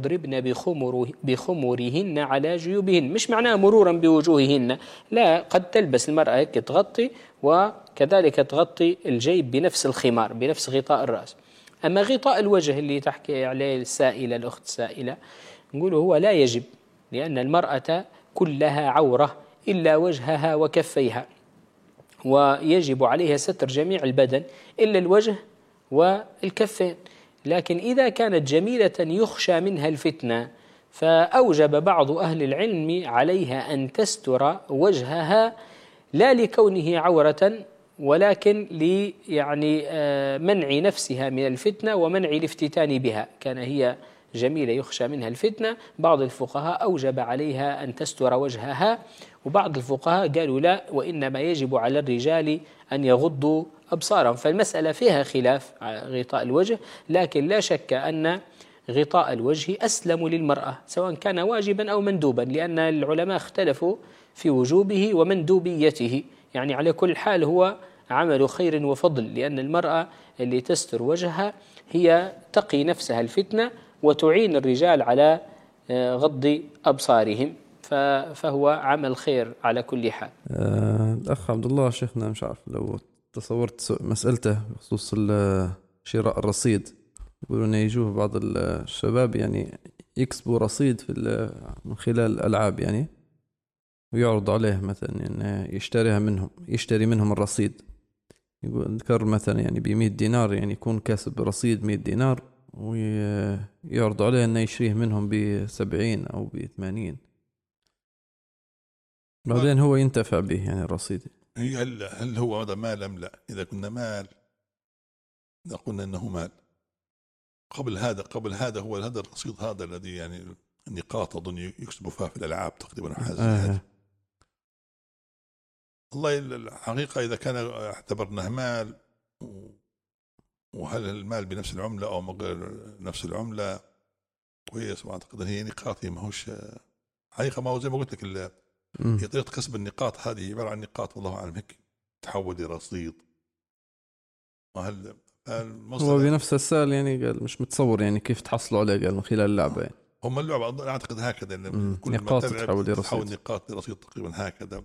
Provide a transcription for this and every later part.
يضربن بخمورهن على جيوبهن. مش معناه مرورا بوجوههن، لا، قد تلبس المرأة هيك تغطي، وكذلك تغطي الجيب بنفس الخمار، بنفس غطاء الرأس. أما غطاء الوجه اللي تحكي عليه السائلة، الأخت السائلة، نقول هو لا يجب، لأن المرأة كلها عورة إلا وجهها وكفيها، ويجب عليها ستر جميع البدن إلا الوجه والكفين. لكن إذا كانت جميلة يخشى منها الفتنة، فأوجب بعض أهل العلم عليها أن تستر وجهها، لا لكونه عورة، ولكن يعني منع نفسها من الفتنة ومنع الافتتان بها. كان هي جميلة يخشى منها الفتنة، بعض الفقهاء أوجب عليها أن تستر وجهها، وبعض الفقهاء قالوا لا، وإنما يجب على الرجال أن يغضوا أبصارهم. فالمسألة فيها خلاف غطاء الوجه، لكن لا شك أن غطاء الوجه أسلم للمرأة سواء كان واجبا أو مندوبا، لأن العلماء اختلفوا في وجوبه ومندوبيته. يعني على كل حال هو عمل خير وفضل، لأن المرأة اللي تستر وجهها هي تقي نفسها الفتنة وتعين الرجال على غض أبصارهم، فهو عمل خير على كل حال. الأخ عبد الله شيخنا، مش عارف لو تصورت مسألته بخصوص شراء الرصيد. يقولون أن يجوه بعض الشباب يعني يكسبوا رصيد من خلال الألعاب يعني، ويعرض عليه مثلا يعني يشتري منهم الرصيد. يقول ذكر مثلا يعني ب100 دينار، يعني يكون كاسب رصيد 100 دينار، ويعرض عليه أنه يشريه منهم ب70 أو ب80، بعدين هو ينتفع به يعني الرصيد. هل هو هذا مال أم لا؟ إذا كنا مال قلنا أنه مال. قبل هذا هو هذا الرصيد هذا الذي يعني النقاط أظن يكسبوا فيها في الألعاب تقريبا حاجة. والله الحقيقة إذا كان اعتبرناه مال، وهل المال بنفس العملة أو غير نفس العملة كويس، وأعتقد هي نقاط، ما هوش حقيقة، ما هو زي ما قلت لك هي طريقة كسب النقاط هذه عبارة عن نقاط، والله أعلم هيك تحول لرصيد. وهل هو بنفس السؤال يعني قال مش متصور يعني كيف تحصلوا عليه، قال من خلال اللعبة يعني. هم اللعبة أعتقد هكذا، كل نقاط تحول نقاط لرصيد تقريبا هكذا.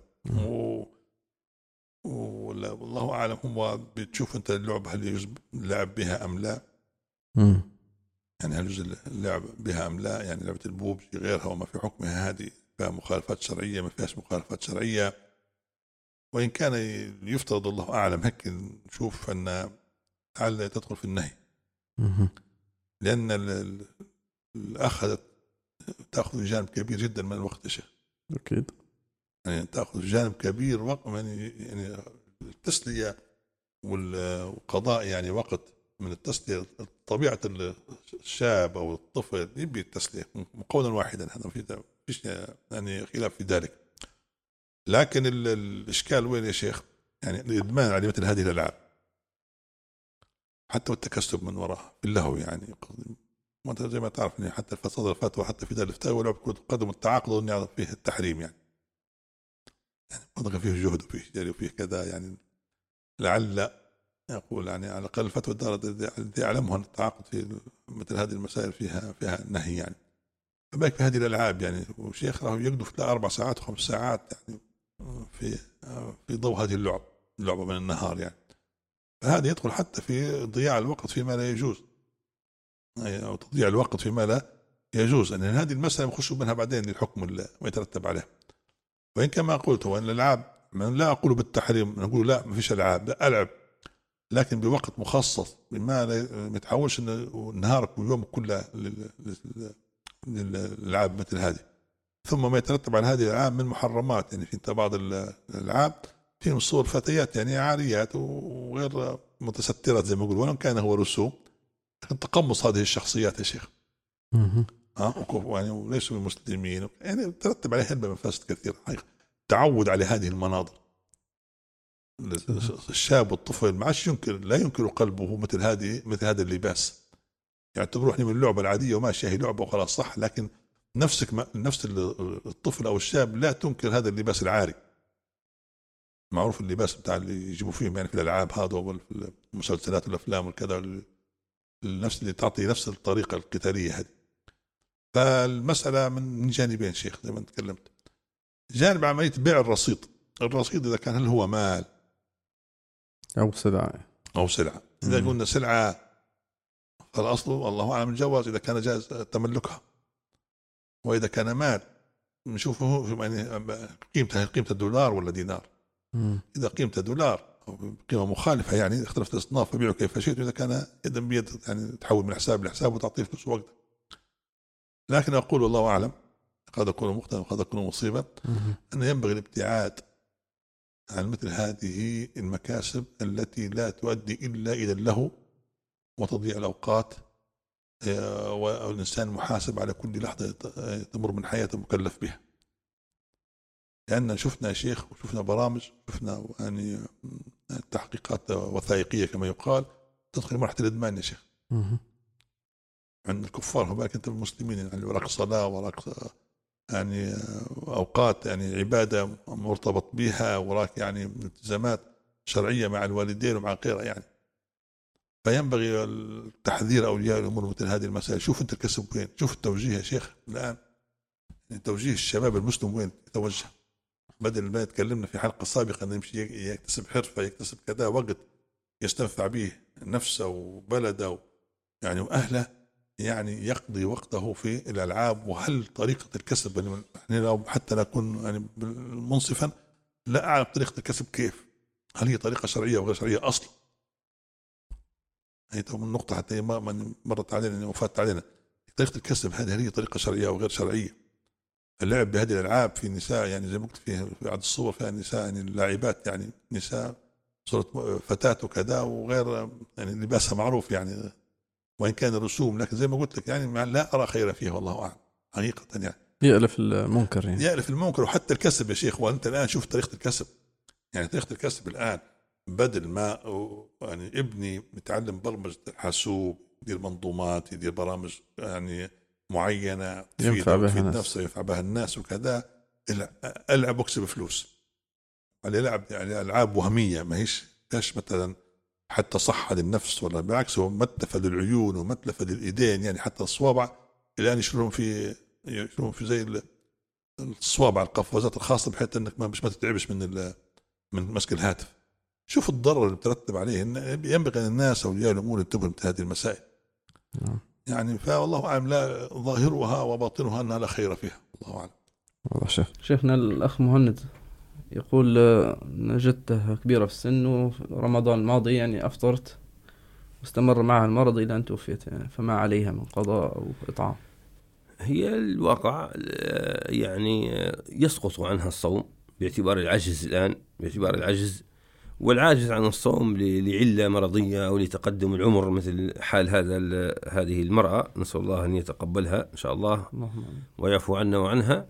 والله أعلم هو بتشوف أنت اللعبة هل يجوز اللعب بها أم لا. يعني هل يجوز اللعب بها أم لا، يعني لعبة البوب غيرها وما في حكمها، هذه فيها مخالفات شرعية ما فيهاش مخالفات شرعية. وإن كان يفترض الله أعلم هيك نشوف أن لعل تدخل في النهي، لأن الأخذ تأخذ جانب كبير جدا من الوقت يا شيخ. أكيد يعني تأخذ جانب كبير وقت يعني التسلية والقضاء، يعني وقت من التسلية. طبيعة الشاب أو الطفل يبي التسلية قولا واحدا، هذا فيش يعني خلاف في ذلك. لكن الإشكال وين يا شيخ؟ يعني الإدمان على مثل هذه الألعاب حتى والتكسب من وراء باللهو، يعني وانت زي ما تعرف حتى الفصل الفتوى حتى في ذلك الفتاوى ولعب كرة القدم والتعاقد يعرف فيه التحريم، يعني فيه جهد وفيه جري وفيه كذا، يعني لعل يقول يعني على الأقل الفتوى الدار التي أعلمها أن التعاقد في مثل هذه المسائل فيها نهي، يعني فبالك في هذه الألعاب يعني. وشيخ راهو يقدف 4 ساعات و5 ساعات يعني في ضوء هذه اللعبة من النهار، يعني فهذا يدخل حتى في ضياع الوقت فيما لا يجوز، أو تضييع الوقت فيما لا يجوز. أن هذه المسألة يخشوا منها بعدين للحكم ما يترتب عليه. وإن كما قلت هو أن الألعاب لا أقول بالتحريم، نقول لا ما فيش ألعاب، لا ألعب لكن بوقت مخصص، بما ما يتحولش نهارك ويومك كله للألعاب مثل هذه. ثم ما يترتب على هذه الألعاب من محرمات، يعني في بعض الألعاب فيهم صور فتيات يعني عاريات وغير متسترات زي ما يقول، ولو كان هو رسوم، لكن تقمص هذه الشخصيات يا شيخ. يعني وليسوا المسلمين، يعني ترتب عليه هلبة مفاسد كثيرة حقيقة. تعود على هذه المناظر، الشاب والطفل ما عادش لا ينكر قلبه مثل هذا اللباس، يعتبروه يعني من اللعبة العادية وماشي هي لعبة وخلاص، صح، لكن نفس الطفل أو الشاب لا تنكر هذا اللباس العاري. معروف اللباس بتاع اللي يجيبوا فيهم يعني في الألعاب هذا وفي المسلسلات والأفلام والكذا، نفس اللي تعطي نفس الطريقة القتالية هذه. فالمسألة من جانبين شيخ زي ما تكلمت. جانب عملية بيع الرصيد إذا كان هل هو مال أو سلعة. إذا قلنا سلعة فالأصل الله أعلم الجواز إذا كان جائز تملكها، وإذا كان مال نشوفه يعني قيمة الدولار ولا دينار. إذا قيمة دولار أو قيمة مخالفة يعني اختلفت الأصناف فبيعه كيف شئت، إذا كان يدا بيد يعني تحول من حساب لحساب وتعطيه فلوس وقت. لكن أقول والله أعلم قد أكون مخطئا وقد أكون مصيبا أن ينبغي الابتعاد عن مثل هذه المكاسب التي لا تؤدي إلا إلى اللهو وتضيع الأوقات، والإنسان محاسب على كل لحظة تمر من حياته مكلف بها. لأن شفنا شيخ وشفنا برامج، شفنا يعني تحقيقات وثائقية كما يقال تدخل مرحلة الإدمان يا شيخ عند الكفار. فبالك أنت المسلمين يعني وراك صلاة وراك يعني أوقات يعني عبادة مرتبط بها، وراك يعني التزامات شرعية مع الوالدين ومع غيرها يعني. فينبغي التحذير أولياء الأمور مثل هذه المسائل. شوف أنت الكسب وين، شوف التوجيه يا شيخ الآن، يعني توجيه الشباب المسلم وين يتوجه. بدل ما تكلمنا في حلقة سابقة أن يمشي يكتسب حرفة يكتسب كذا وقت يستنفع به نفسه وبلده يعني وأهله، يعني يقضي وقته في الألعاب. وهل طريقة الكسب يعني لو حتى نكون يعني منصفا لا أعرف طريقة الكسب كيف، هل هي طريقة شرعية وغير شرعية أصلا؟ هي من نقطة حتى ما مرت علينا وفات علينا طريقة الكسب هذه، هل هي طريقة شرعية وغير شرعية؟ اللعب بهذه الألعاب في نساء يعني زي ما قلت في بعض الصور فيها نساء يعني اللاعبات يعني نساء صورة فتاة وكذا وغير يعني لباسها معروف يعني وإن كان الرسوم، لكن زي ما قلت لك يعني لا أرى خير فيها والله أعلم حقيقة يعني. يألف المنكر يعني. يألف المنكر. وحتى الكسب يا شيخ، وأنت الآن شوف طريقة الكسب، يعني طريقة الكسب الآن بدل ما يعني ابني متعلم برمجة حاسوب يدير منظومات يدير برامج يعني معينة تفيد نفسه ينفع بها الناس وكذا، ألعب واكسب فلوس على لعب يعني ألعاب وهمية ما هيش مثلا حتى صحة للنفس ولا بالعكس، هو متلفة للعيون ومتلفة للإيدين يعني حتى الصوابع الآن يشترون في زي الصوابع القفازات الخاصة بحيث أنك ما تتعبش من مسك الهاتف. شوف الضرر اللي بترتب عليه. ينبغي الناس أولياء الأمور ينتبهوا لهذه المسائل يعني. فالله أعلم لا ظاهرها وباطنها أنها لا خير فيها الله أعلم. والله شيخنا الأخ مهند يقول نجدته كبيرة في السن ورمضان الماضي يعني أفطرت واستمر معها المرض إلى أن توفيت يعني، فما عليها من قضاء أو إطعام؟ هي الواقع يعني يسقط عنها الصوم باعتبار العجز الآن، باعتبار العجز والعاجز عن الصوم لعلة مرضية أو لتقدم العمر مثل حال هذه المرأة، نسأل الله أن يتقبلها إن شاء الله ويعفو عنا وعنها.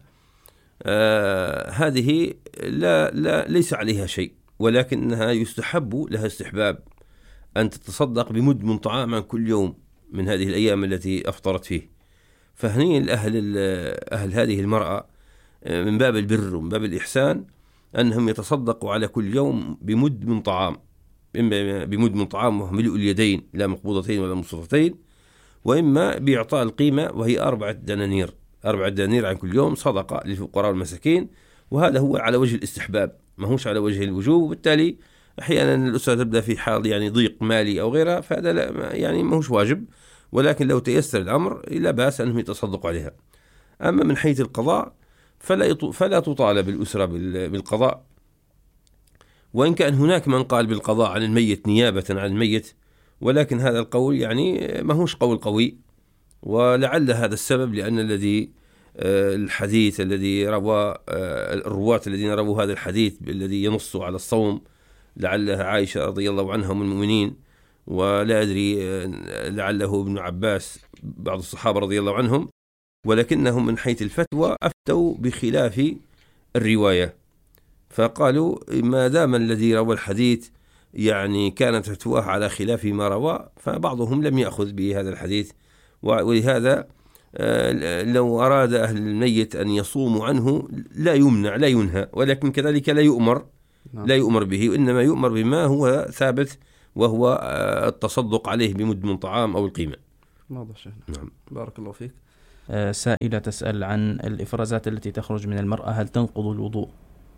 هذه ليس عليها شيء، ولكنها يستحب لها استحباب أن تتصدق بمد من طعام عن كل يوم من هذه الأيام التي أفطرت فيه. فهنيئا أهل هذه المرأة من باب البر ومن باب الإحسان أنهم يتصدقوا على كل يوم بمد من طعام، إما بمد من طعام وهو ملء اليدين لا مقبوضتين ولا مبسوطتين، وإما بإعطاء القيمة وهي 4 دنانير عن كل يوم صدقة للفقراء والمساكين. وهذا هو على وجه الاستحباب ما هوش على وجه الوجوب. وبالتالي أحيانا الأسرة تبدأ في حال يعني ضيق مالي أو غيرها، فهذا لا يعني ما هوش واجب، ولكن لو تيسر الأمر لا بأس أنهم يتصدقوا عليها. أما من حيث القضاء فلا تطالب الأسرة بالقضاء، وإن كان هناك من قال بالقضاء عن الميت نيابة عن الميت، ولكن هذا القول يعني ما هوش قول قوي. ولعل هذا السبب لأن الحديث الذي روى الرواة الذين رووا هذا الحديث الذي ينص على الصوم لعلها عائشة رضي الله عنها من المؤمنين، ولا أدري لعله ابن عباس بعض الصحابة رضي الله عنهم، ولكنهم من حيث الفتوى أفتوا بخلاف الرواية، فقالوا ما دام الذي روى الحديث يعني كانت فتواه على خلاف ما روى، فبعضهم لم يأخذ بهذا الحديث. ولهذا لو أراد أهل الميت أن يصوموا عنه لا يمنع لا ينهى، ولكن كذلك لا يؤمر به، وإنما يؤمر بما هو ثابت وهو التصدق عليه بمد من طعام أو القيمة. واضح شيخنا. نعم. بارك الله فيك. سائلة تسأل عن الإفرازات التي تخرج من المرأة هل تنقض الوضوء؟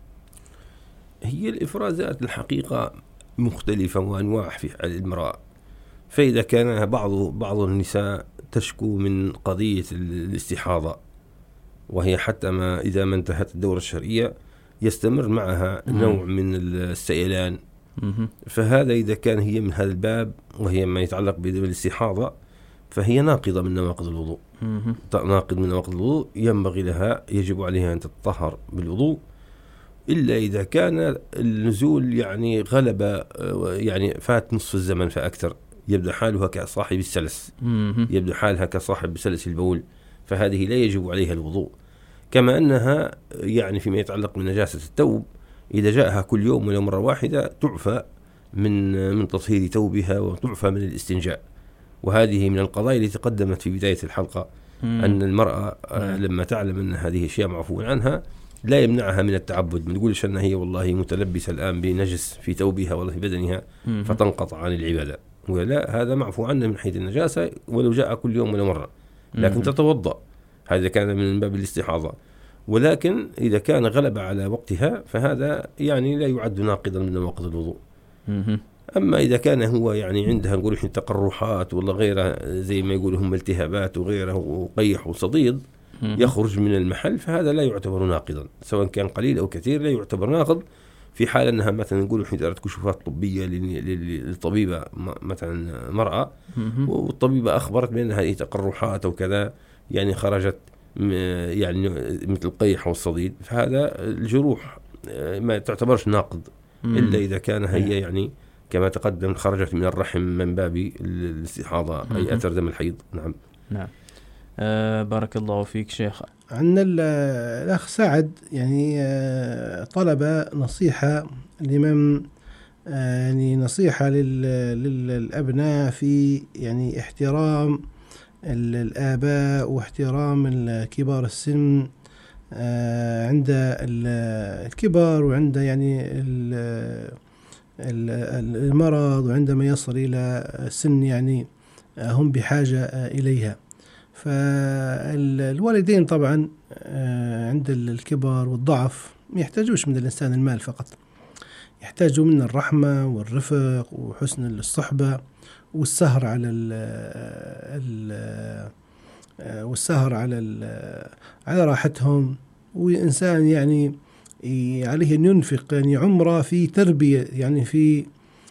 هي الإفرازات الحقيقة مختلفة وأنواع في المرأة. فإذا كان بعض النساء تشكو من قضية الاستحاضة، وهي حتى إذا ما انتهت الدورة الشرعية يستمر معها نوع من السيلان، فهذا إذا كان هي من هذا الباب وهي ما يتعلق بالاستحاضة فهي ناقضة من نواقض الوضوء. ناقض من نواقض الوضوء، يجب عليها أن تتطهر بالوضوء، إلا إذا كان النزول يعني غلب، يعني فات نصف الزمن فأكثر، يبدأ حالها كصاحب السلس، يبدأ حالها كصاحب سلس البول، فهذه لا يجب عليها الوضوء. كما أنها يعني فيما يتعلق من نجاسة الثوب إذا جاءها كل يوم ولا مرة واحدة تعفى من تطهير ثوبها وتعفى من الاستنجاء. وهذه من القضايا التي تقدمت في بداية الحلقة، أن المرأة لما تعلم أن هذه أشياء معفو عنها لا يمنعها من التعبد، ما تقولش أنها هي والله متلبسة الآن بنجس في ثوبها ولا في بدنها فتنقطع عن العبادة، ولا، هذا معفو عنه من حيث النجاسة ولو جاء كل يوم ولا مرة، لكن تتوضأ، هذا كان من باب الاستحاضة. ولكن إذا كان غلب على وقتها فهذا يعني لا يعد ناقضا من نواقض الوضوء. أما إذا كان هو يعني عندها نقول إحنا تقرحات ولا غيرها، زي ما يقولوا هم التهابات وغيره وقيح وصديد يخرج من المحل، فهذا لا يعتبر ناقضا، سواء كان قليل أو كثير لا يعتبر ناقض، في حال أنها مثلا نقول إحنا دارت كشوفات طبية للطبيبة مثلا مرأة، والطبيبة أخبرت بأن هذه تقرحات أو كذا يعني خرجت يعني مثل القيح والصديد، فهذا الجروح ما تعتبرش ناقض إلا إذا كان هي يعني كما تقدم خرجت من الرحم من باب الاستحاضة أي أثر دم الحيض. نعم. بارك الله فيك شيخ. عندنا الأخ سعد يعني طلب نصيحة لمن يعني نصيحة للأبناء في يعني احترام الآباء واحترام كبار السن عند الكبر وعند يعني المرض، وعندما يصل إلى سن يعني هم بحاجة إليها. فالوالدين طبعا عند الكبر والضعف ما يحتاجوش من الإنسان المال فقط، يحتاجوا من الرحمة والرفق وحسن الصحبة والسهر على راحتهم. وإنسان يعني عليه أن ينفق يعني عمره في تربية، يعني في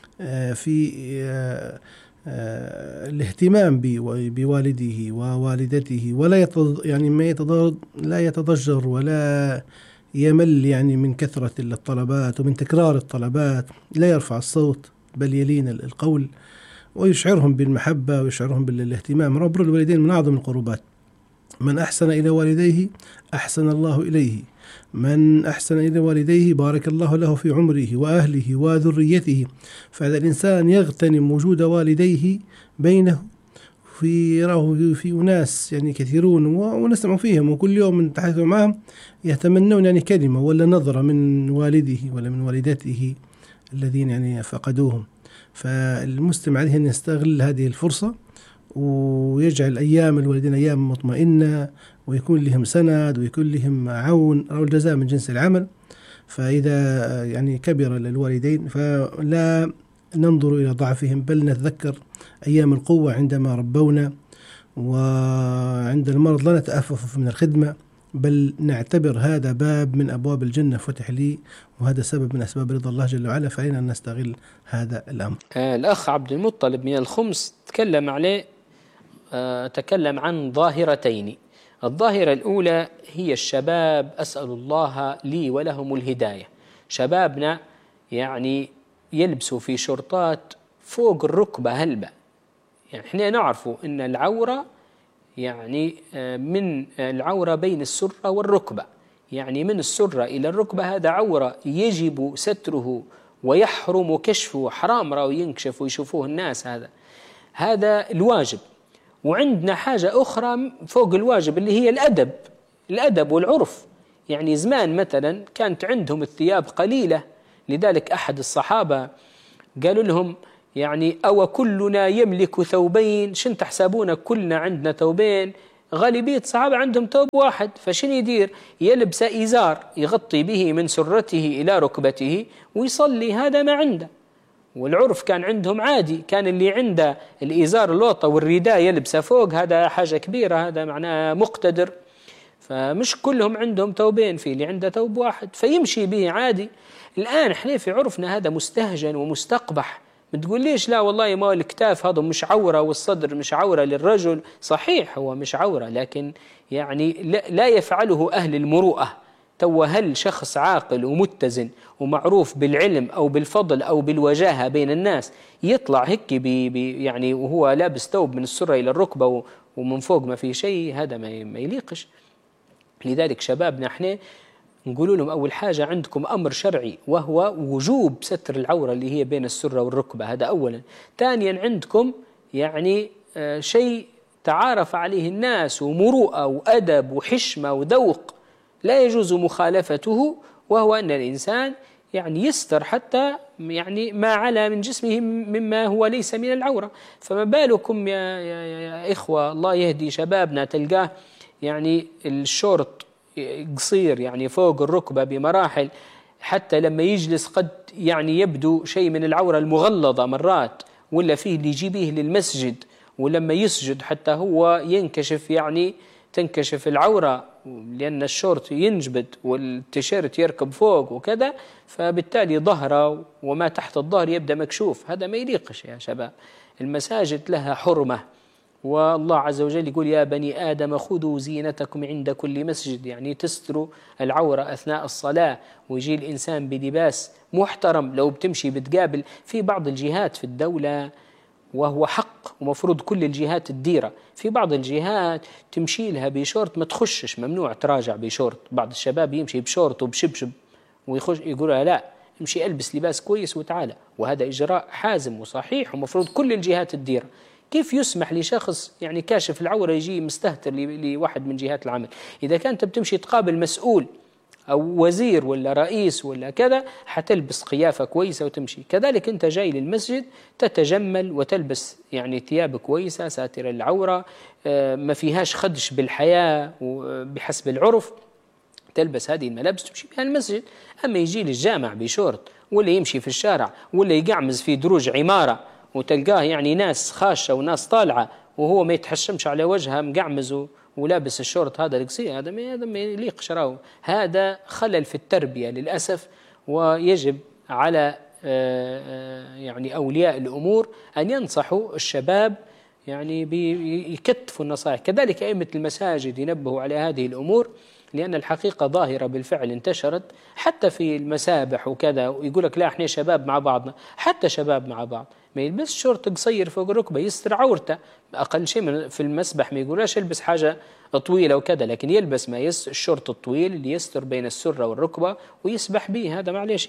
الاهتمام بوالده ووالدته، ولا يعني لا يتضجر ولا يمل يعني من كثرة الطلبات ومن تكرار الطلبات، لا يرفع الصوت بل يلين القول، ويشعرهم بالمحبة ويشعرهم بالاهتمام. بر الوالدين من أعظم القربات، من أحسن إلى والديه أحسن الله إليه، من أحسن إلى والديه بارك الله له في عمره وأهله وذريته. فهذا الإنسان يغتنم وجود والديه بينه، في أناس يعني كثيرون ونسمع فيهم وكل يوم نتحدث معهم يتمنون يعني كلمة ولا نظرة من والده ولا من والدته الذين يعني فقدوهم. فالمسلم عليه أن يستغل هذه الفرصة ويجعل أيام الوالدين أيام مطمئنة، ويكون لهم سند ويكون لهم عون، أو الجزاء من جنس العمل. فإذا يعني كبر الوالدين فلا ننظر إلى ضعفهم، بل نتذكر أيام القوة عندما ربونا، وعند المرض لا نتأفف من الخدمة، بل نعتبر هذا باب من أبواب الجنة فتح لي، وهذا سبب من أسباب رضا الله جل وعلا، فعلينا أن نستغل هذا الأمر. الأخ عبد المطلب من الخمس تكلم عن ظاهرتين. الظاهرة الأولى هي الشباب، أسأل الله لي ولهم الهداية. شبابنا يعني يلبسوا في شرطات فوق الركبة هلبة، يعني احنا نعرفوا أن العورة يعني من العورة بين السرة والركبة، يعني من السرة إلى الركبة هذا عورة يجب ستره ويحرم كشفه، حرام راو ينكشف ويشوفوه الناس، هذا الواجب. وعندنا حاجة أخرى فوق الواجب اللي هي الأدب والعرف. يعني زمان مثلا كانت عندهم الثياب قليلة، لذلك أحد الصحابة قالوا لهم يعني أو كلنا يملك ثوبين، شن تحسبون كلنا عندنا ثوبين؟ غالبية الصحابة عندهم ثوب واحد، فشن يدير؟ يلبس إزار يغطي به من سرته إلى ركبته ويصلي، هذا ما عنده. والعرف كان عندهم عادي، كان اللي عنده الإزار اللوطة والرداء يلبسه فوق، هذا حاجة كبيرة، هذا معناه مقتدر. فمش كلهم عندهم ثوبين، في اللي عنده ثوب واحد فيمشي به عادي. الآن احنا في عرفنا هذا مستهجن ومستقبح. بتقول ليش لا والله ما الكتاف هذا مش عورة والصدر مش عورة للرجل؟ صحيح هو مش عورة، لكن يعني لا يفعله أهل المروءة. تو هل شخص عاقل ومتزن ومعروف بالعلم أو بالفضل أو بالوجاهة بين الناس يطلع هيك يعني وهو لابس ثوب من السرة إلى الركبة ومن فوق ما في شيء؟ هذا ما يليقش. لذلك شبابنا احنا نقول لهم أول حاجة عندكم أمر شرعي وهو وجوب ستر العورة اللي هي بين السرة والركبة، هذا أولا. ثانيا عندكم يعني شيء تعارف عليه الناس ومروءة وأدب وحشمة وذوق لا يجوز مخالفته، وهو أن الإنسان يعني يستر حتى يعني ما على من جسمه مما هو ليس من العورة. فما بالكم يا إخوة، الله يهدي شبابنا، تلقاه يعني الشورت قصير يعني فوق الركبة بمراحل، حتى لما يجلس قد يعني يبدو شيء من العورة المغلظة مرات، ولا فيه اللي يجيبيه للمسجد ولما يسجد حتى هو ينكشف، يعني تنكشف العورة لأن الشورت ينجبد والتيشيرت يركب فوق وكذا، فبالتالي ظهره وما تحت الظهر يبدأ مكشوف. هذا ما يليقش يا شباب. المساجد لها حرمة، والله عز وجل يقول يا بني آدم خذوا زينتكم عند كل مسجد، يعني تستروا العورة أثناء الصلاة. ويجي الإنسان بلباس محترم. لو بتمشي بتقابل في بعض الجهات في الدولة، وهو حق ومفروض كل الجهات تديره، في بعض الجهات تمشي لها بشورت ما تخشش، ممنوع تراجع بشورت. بعض الشباب يمشي بشورت وبشبشب ويخش، يقولها لا امشي البس لباس كويس وتعالى، وهذا إجراء حازم وصحيح ومفروض كل الجهات تديره. كيف يسمح لشخص يعني كاشف العورة يجي مستهتر لواحد من جهات العمل؟ إذا كانت بتمشي تقابل مسؤول أو وزير ولا رئيس ولا كذا حتلبس قيافة كويسة وتمشي. كذلك أنت جاي للمسجد تتجمل وتلبس يعني ثياب كويسة ساترة العورة، ما فيهاش خدش بالحياة وبحسب العرف، تلبس هذه الملابس تمشي بها المسجد. أما يجي للجامع بشورت ولا يمشي في الشارع ولا يقعمز في دروج عمارة وتلقاه يعني ناس خاشة وناس طالعة وهو ما يتحشمش على وجهها مقعمز ولابس الشورت هذا القصير، هذا ما يليق شراو. هذا خلل في التربية للأسف، ويجب على يعني أولياء الأمور أن ينصحوا الشباب يعني بيكتفوا النصائح. كذلك أئمة المساجد ينبهوا على هذه الأمور، لأن الحقيقة ظاهرة بالفعل انتشرت حتى في المسابح وكذا، ويقول لك لا احنا شباب مع بعضنا، حتى شباب مع بعض ما يلبس شورت قصير فوق الركبة يستر عورته. أقل شيء في المسبح ما يقولاش يلبس حاجة طويلة وكذا، لكن يلبس ما الشورت الطويل اللي يستر بين السرة والركبة ويسبح به، هذا معليش.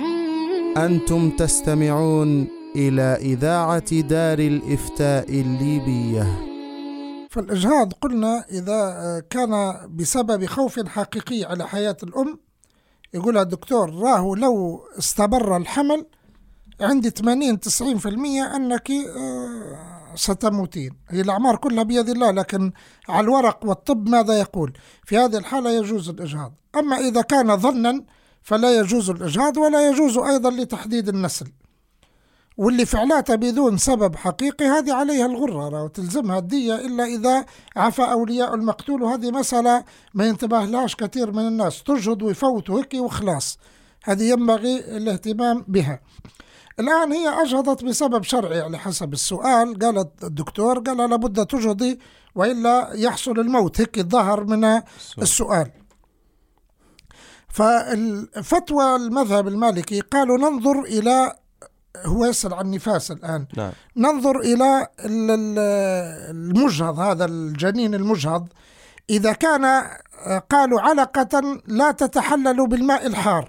أنتم تستمعون إلى إذاعة دار الإفتاء الليبية. فالإجهاض قلنا إذا كان بسبب خوف حقيقي على حياة الأم، يقول الدكتور راه لو استمر الحمل عندي 80-90% أنك ستموتين. هي الأعمار كلها بيد الله، لكن على الورق والطب ماذا يقول؟ في هذه الحالة يجوز الإجهاض. أما إذا كان ظنا فلا يجوز الإجهاض، ولا يجوز أيضا لتحديد النسل. واللي فعلاته بدون سبب حقيقي هذه عليها الغرة وتلزمها الدية إلا إذا عفى أولياء المقتول. وهذه مسألة ما ينتبه لهاش كثير من الناس، تجهد ويفوتوا هيك وخلاص، هذه ينبغي الاهتمام بها. الآن هي أجهضت بسبب شرعي على حسب السؤال، قالت الدكتور قال لابد تجهضي وإلا يحصل الموت، هيك ظهر من السؤال. فالفتوى المذهب المالكي قالوا ننظر إلى، هو يسأل عن النفاس الآن، نعم. ننظر إلى المجهض، هذا الجنين المجهض إذا كان قالوا علقة لا تتحلل بالماء الحار،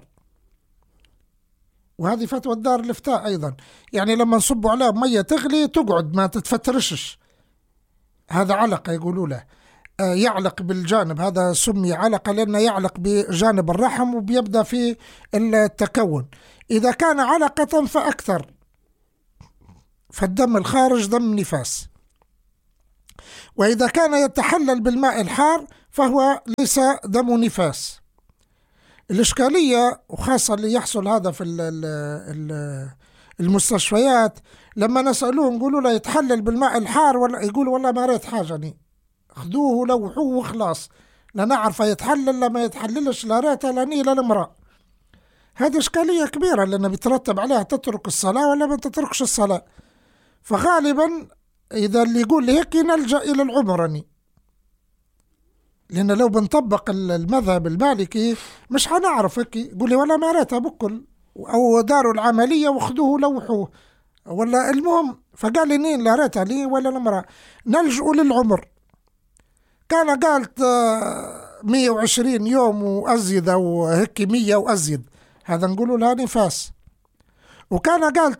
وهذه فتوى الدار الإفتاء أيضا، يعني لما نصبوا عليها مية تغلي تقعد ما تتفترشش، هذا علقة يقولوا له، يعلق بالجانب، هذا سمي علقة لأنه يعلق بجانب الرحم وبيبدأ في التكون. إذا كان علقة فأكثر، فالدم الخارج دم نفاس. وإذا كان يتحلل بالماء الحار فهو ليس دم نفاس. الإشكالية وخاصة اللي يحصل هذا في المستشفيات، لما نسألوه نقولوا له يتحلل بالماء الحار ولا، يقول والله ما ريت حاجة، خذوه لوحوه وخلاص، لا نعرف يتحلل لا ما يتحللش، لا ريته لا نيل المرأة. هذه إشكالية كبيرة لأنه بيترتب عليها تترك الصلاة ولا ما تتركش الصلاة. فغالبا إذا اللي يقول لي هيك نلجأ إلى العمر، لأن لو بنطبق المذهب المالكي مش هنعرف هيك، يقول لي ولا ما ريتها بكل أو داروا العملية وخذوه لوحوه ولا المهم، فقال لي نين لا ريتها لي ولا المرأة، نلجأ للعمر. كان قالت 120 يوم وأزيد أو هيك 100 وأزيد، هذا نقولوا لها نفاس. وكان قالت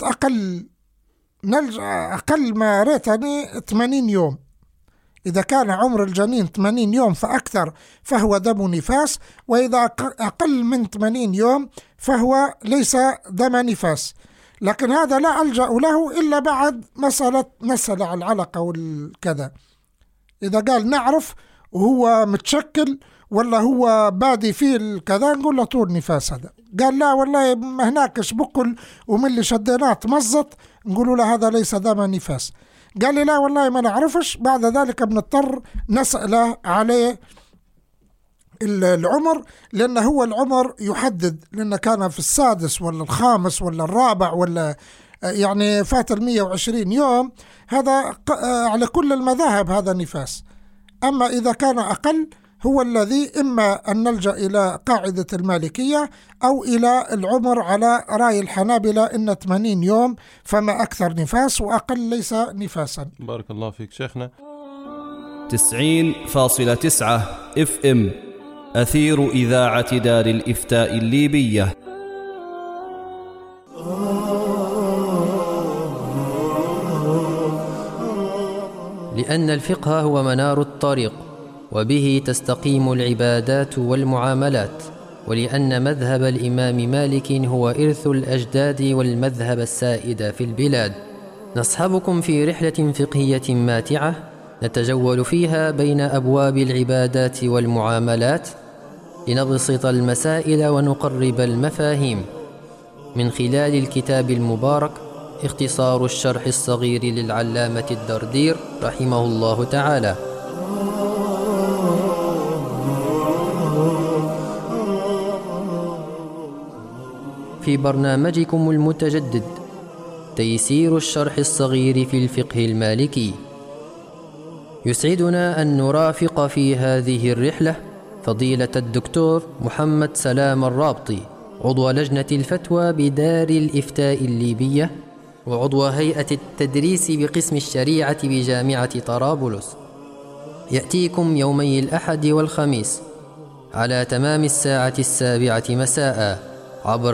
أقل ما ريتني 80 يوم، إذا كان عمر الجنين 80 يوم فأكثر فهو دم نفاس، وإذا أقل من 80 يوم فهو ليس دم نفاس. لكن هذا لا ألجأ له إلا بعد مسألة على العلقة والكذا، إذا قال نعرف وهو متشكل ولا هو بادي فيه الكذا نقول له طول نفاس. هذا قال لا والله ما هناكش بكل ومن اللي شديناه تمزط، نقولوا له هذا ليس دم نفاس. قال لي لا والله ما نعرفش. بعد ذلك بنضطر نسأله عليه العمر، لأن هو العمر يحدد، لأن كان في السادس ولا الخامس ولا الرابع ولا يعني فات 120 يوم، هذا على كل المذاهب هذا نفاس. أما إذا كان أقل هو الذي إما أن نلجأ إلى قاعدة المالكية أو إلى العمر على رأي الحنابلة، إن 80 يوم فما أكثر نفاس وأقل ليس نفاسا. بارك الله فيك شيخنا. 90.9 FM أثير إذاعة دار الإفتاء الليبية. لأن الفقه هو منار الطريق، وبه تستقيم العبادات والمعاملات، ولأن مذهب الإمام مالك هو إرث الأجداد والمذهب السائد في البلاد. نصحبكم في رحلة فقهية ماتعة نتجول فيها بين أبواب العبادات والمعاملات لنبسط المسائل ونقرب المفاهيم، من خلال الكتاب المبارك اختصار الشرح الصغير للعلامة الدردير رحمه الله تعالى. في برنامجكم المتجدد تيسير الشرح الصغير في الفقه المالكي، يسعدنا أن نرافق في هذه الرحلة فضيلة الدكتور محمد سلام الرابطي، عضو لجنة الفتوى بدار الإفتاء الليبية وعضو هيئة التدريس بقسم الشريعة بجامعة طرابلس. يأتيكم يومي الأحد والخميس على تمام الساعة 7 مساء عبر